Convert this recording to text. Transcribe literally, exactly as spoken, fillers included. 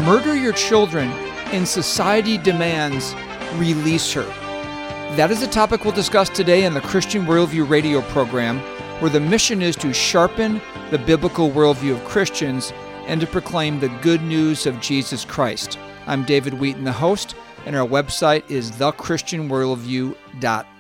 murder your children and society demands release her. That is a topic we'll discuss today in the Christian Worldview radio program, where the mission is to sharpen the biblical worldview of Christians and to proclaim the good news of Jesus Christ. I'm David Wheaton, the host, and our website is the christian worldview dot org.